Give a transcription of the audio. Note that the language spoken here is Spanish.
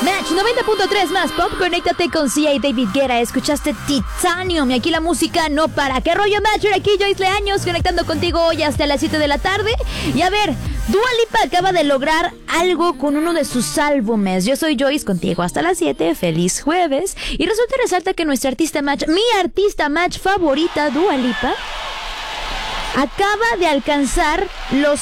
Match 90.3 más pop, conéctate con Sia y David Guetta. Escuchaste Titanium y aquí la música no para. ¿Qué rollo, Match? Aquí Joyce Leaños conectando contigo hoy hasta las 7 de la tarde. Y a ver, Dua Lipa acaba de lograr algo con uno de sus álbumes. Yo soy Joyce, contigo hasta las 7. Feliz jueves. Y resulta y resalta que nuestra artista Match, mi artista Match favorita, Dua Lipa, acaba de alcanzar los